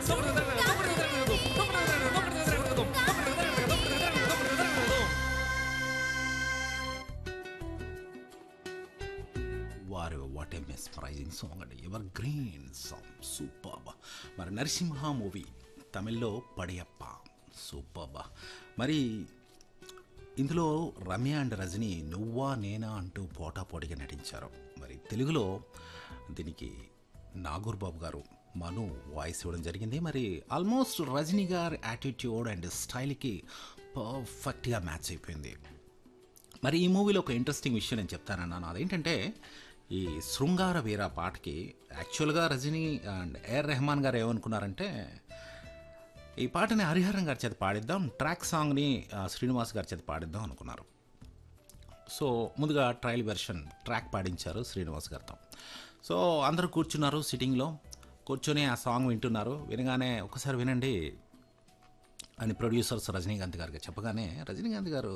వారు what a mesmerising song అండి, ever green song, super. మరి నరసింహ మూవీ తమిళ్లో పడియప్ప, సూపర్. మరి ఇందులో రమ్య అండ్ రజని నువ్వా నేనా అంటూ పోటాపోటీగా నటించారు. మరి తెలుగులో దీనికి నాగూర్ బాబు గారు మను వాయిస్ ఇవ్వడం జరిగింది. మరి ఆల్మోస్ట్ రజనీ గారి యాటిట్యూడ్ అండ్ స్టైల్కి పర్ఫెక్ట్గా మ్యాచ్ అయిపోయింది. మరి ఈ మూవీలో ఒక ఇంట్రెస్టింగ్ విషయం నేను చెప్తానన్నాను, అదేంటంటే ఈ శృంగార వీర పాటకి యాక్చువల్గా రజనీ అండ్ ఏఆర్ రెహమాన్ గారు ఏమనుకున్నారంటే ఈ పాటని హరిహరన్ గారి చేత పాడిద్దాం, ట్రాక్ సాంగ్ని శ్రీనివాస్ గారి చేత పాడిద్దాం అనుకున్నారు. సో ముందుగా ట్రయల్ వెర్షన్ ట్రాక్ పాడించారు శ్రీనివాస్ గారితో. సో అందరూ కూర్చున్నారు, సిట్టింగ్లో కూర్చొని ఆ సాంగ్ వింటున్నారు. వినగానే ఒకసారి వినండి అని ప్రొడ్యూసర్స్ రజనీకాంత్ గారికి చెప్పగానే రజనీకాంత్ గారు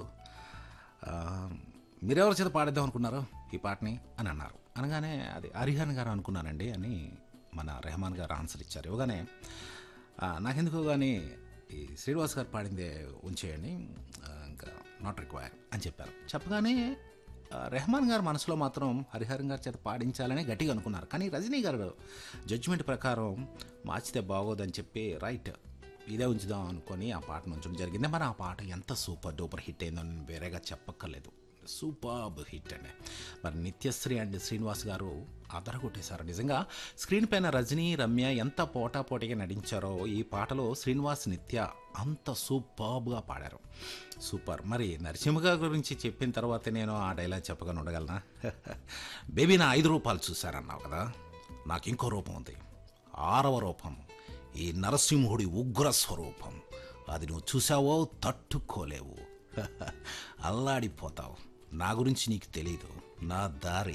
మీరెవరి చేత పాడిద్దాం అనుకున్నారు ఈ పాటని అని అన్నారు. అనగానే అది హరిహరన్ గారు అనుకున్నానండి అని మన రెహమాన్ గారు ఆన్సర్ ఇచ్చారు. ఇవ్వగానే నాకెందుకో కానీ ఈ శ్రీనివాస్ గారు పాడిందే ఉంచేయండి, ఇంకా నాట్ రిక్వైర్ అని చెప్పారు. చెప్పగానే రెహమాన్ గారు మనసులో మాత్రం హరిహరన్ గారి చేత పాడించాలని గట్టిగా అనుకున్నారు. కానీ రజనీ గారు జడ్జిమెంట్ ప్రకారం మార్చితే బాగోదని చెప్పి రైట్ ఇదే ఉంచుదాం అనుకొని ఆ పాటను ఉంచడం జరిగింది. మరి ఆ పాట ఎంత సూపర్ డూపర్ హిట్ అయిందో నేను వేరేగా చెప్పక్కర్లేదు, సూపర్బ్ హిట్ అండి. మరి నిత్యశ్రీ అండ్ శ్రీనివాస్ గారు అదరగొట్టేశారు. నిజంగా స్క్రీన్ పైన రజనీ రమ్య ఎంత పోటాపోటీగా నటించారో ఈ పాటలో శ్రీనివాస్ నిత్య అంత సూపర్బ్గా పాడారు, సూపర్. మరి నరసింహ గారి గురించి చెప్పిన తర్వాత నేను ఆ డైలాగ్ చెప్పగా ఉండగలనా? బేబీ నా 5 రూపాయలు చూశారన్నావు కదా, నాకు ఇంకో రూపం ఉంది, 6వ రూపం, ఈ నరసింహుడి ఉగ్ర స్వరూపం. అది నువ్వు చూసావో తట్టుకోలేవు, అల్లాడిపోతావు. నా గురించి నీకు తెలీదు, నా దారి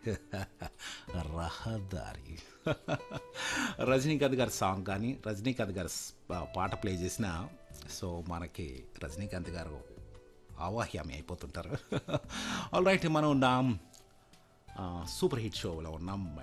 రహదారి. రజనీకాంత్ గారి సాంగ్ కానీ రజనీకాంత్ గారి పాట ప్లే చేసిన సో మనకి రజనీకాంత్ గారు ఆవాహ్యామి అయిపోతుంటారు. ఆల్ రైట్, మనం ఉన్నాం సూపర్ హిట్ షోలో ఉన్నాం.